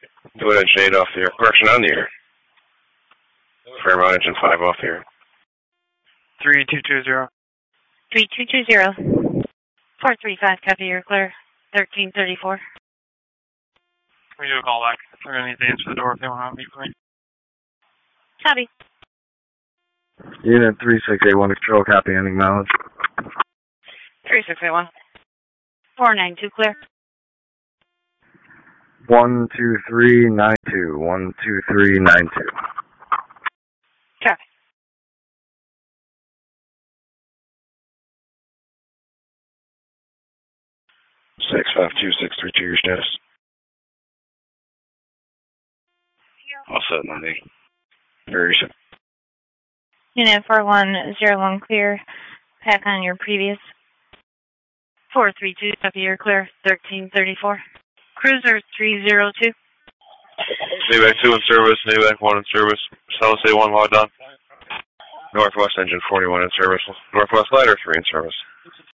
Go engine 8 off the air. Correction on the air. Fairmont engine 5 off the air. 3220. 3220. 435, copy, you're clear. 1334. We do a call back. We're going to need to answer the door if they want to meet with me. Copy. Unit 3681 control, copy, ending mileage. 3681. 492, clear. 12392. 12392. Copy. Six 52632, your status. All set, Monday. Very soon. Unit 4101, clear. Pack on your previous. 432, copy, you're clear. 1334. Cruiser 302. NAVAC 2 in service, NAVAC 1 in service. South A1 logged on. Northwest engine 41 in service. Northwest ladder 3 in service.